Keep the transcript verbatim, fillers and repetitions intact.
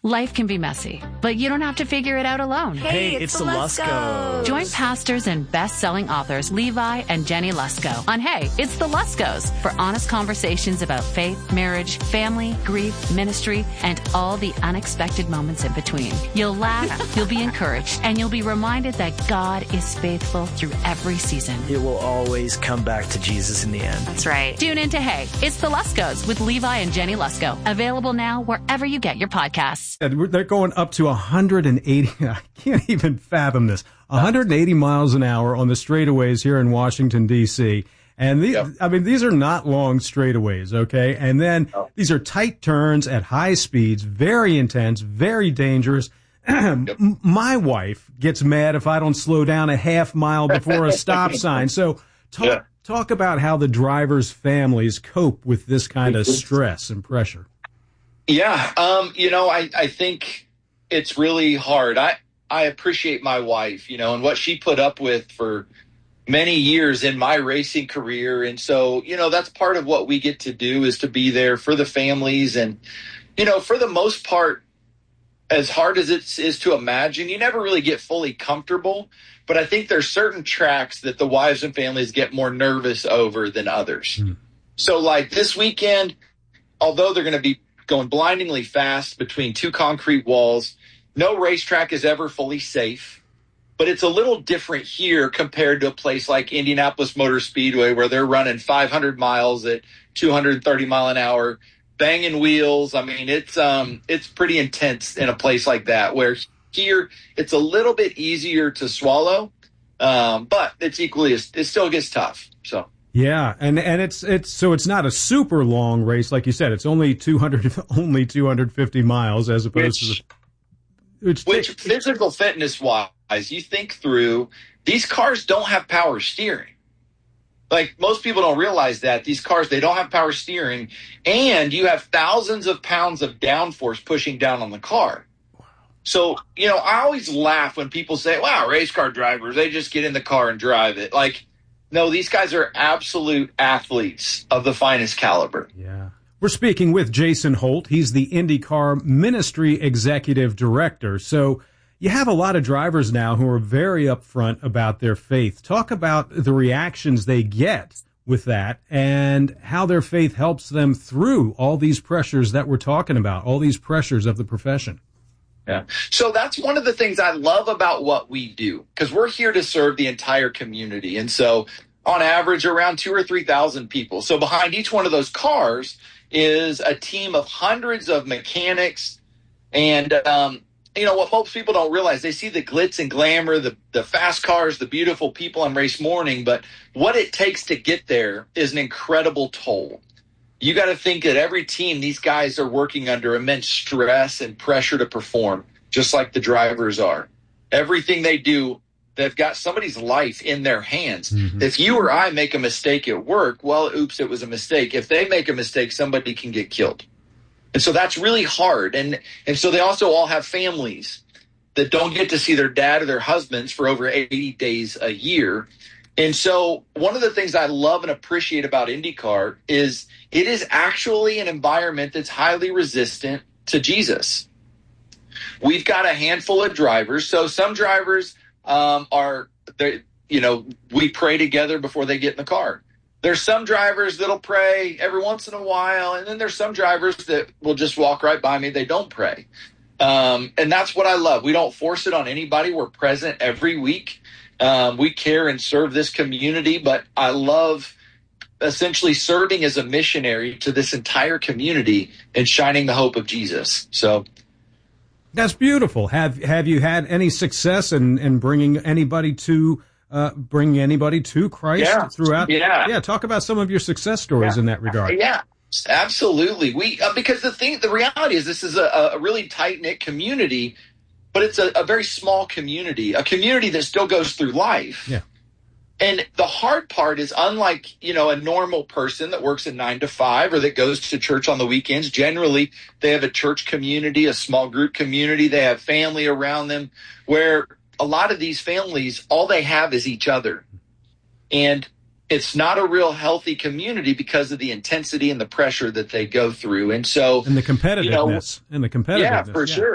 Life can be messy, but you don't have to figure it out alone. Hey, it's, it's the Luskos. Join pastors and best-selling authors Levi and Jenny Lusko on Hey, It's the Luskos for honest conversations about faith, marriage, family, grief, ministry, and all the unexpected moments in between. You'll laugh, you'll be encouraged, and you'll be reminded that God is faithful through every season. It will always come back to Jesus in the end. That's right. Tune in to Hey, It's the Luskos with Levi and Jenny Lusko. Available now wherever you get your podcasts. They're going up to one hundred eighty. I can't even fathom this. one hundred eighty miles an hour on the straightaways here in Washington, D C. And these, yep. I mean, these are not long straightaways, okay? And then oh. these are tight turns at high speeds, very intense, very dangerous. Yep. My wife gets mad if I don't slow down a half mile before a stop sign. So talk, yeah. talk about how the drivers' families cope with this kind of stress and pressure. Yeah, um, you know, I, I think it's really hard. I, I appreciate my wife, you know, and what she put up with for many years in my racing career. And so, you know, that's part of what we get to do is to be there for the families. And, you know, for the most part, as hard as it is to imagine, you never really get fully comfortable. But I think there's certain tracks that the wives and families get more nervous over than others. Mm. So like this weekend, although they're going to be going blindingly fast between two concrete walls. No racetrack is ever fully safe, but it's a little different here compared to a place like Indianapolis Motor Speedway where they're running five hundred miles at two hundred thirty mile an hour, banging wheels. I mean, it's um, it's pretty intense in a place like that where here it's a little bit easier to swallow, um, but it's equally, it still gets tough. So. Yeah, and and it's it's so it's not a super long race, like you said. It's only two hundred, only two hundred fifty miles, as opposed which, to the, which, which physical fitness wise, you think through. These cars don't have power steering. Like most people don't realize that these cars they don't have power steering, and you have thousands of pounds of downforce pushing down on the car. So you know, I always laugh when people say, "Wow, race car drivers, they just get in the car and drive it." Like. No, these guys are absolute athletes of the finest caliber. Yeah. We're speaking with Jason Holt. He's the IndyCar Ministry Executive Director. So you have a lot of drivers now who are very upfront about their faith. Talk about the reactions they get with that and how their faith helps them through all these pressures that we're talking about, all these pressures of the profession. Yeah. So that's one of the things I love about what we do, because we're here to serve the entire community. And so on average, around two or three thousand people. So behind each one of those cars is a team of hundreds of mechanics. And, um, you know, what most people don't realize, they see the glitz and glamour, the, the fast cars, the beautiful people on race morning. But what it takes to get there is an incredible toll. You got to think that every team, these guys are working under immense stress and pressure to perform, just like the drivers are. Everything they do, they've got somebody's life in their hands. Mm-hmm. If you or I make a mistake at work, well, oops, it was a mistake. If they make a mistake, somebody can get killed. And so that's really hard. And, and so they also all have families that don't get to see their dad or their husbands for over eighty days a year. And so one of the things I love and appreciate about IndyCar is it is actually an environment that's highly resistant to Jesus. We've got a handful of drivers. So some drivers um, are, you know, we pray together before they get in the car. There's some drivers that'll pray every once in a while. And then there's some drivers that will just walk right by me. They don't pray. Um, and that's what I love. We don't force it on anybody. We're present every week. Um, we care and serve this community, but I love essentially serving as a missionary to this entire community and shining the hope of Jesus. So that's beautiful. Have have you had any success in, in bringing anybody to uh, bringing anybody to Christ yeah. throughout? Yeah, yeah. Talk about some of your success stories yeah. in that regard. Yeah, absolutely. We uh, because the thing, the reality is, this is a, a really tight knit community. But it's a, a very small community, a community that still goes through life. Yeah. And the hard part is, unlike, you know, a normal person that works a nine to five or that goes to church on the weekends, generally they have a church community, a small group community. They have family around them, where a lot of these families, all they have is each other. And it's not a real healthy community because of the intensity and the pressure that they go through. And so, and the competitiveness, you know, and the competitiveness. Yeah, for yeah. sure.